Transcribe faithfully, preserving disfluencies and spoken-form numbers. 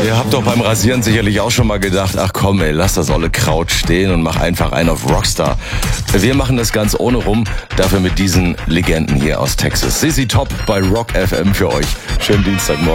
ihr habt doch beim Rasieren sicherlich auch schon mal gedacht, ach komm ey, lass das olle Kraut stehen und mach einfach einen auf Rockstar. Wir machen das ganz ohne rum, dafür mit diesen Legenden hier aus Texas. Z Z Top bei Rock F M für euch. Schönen Dienstagmorgen.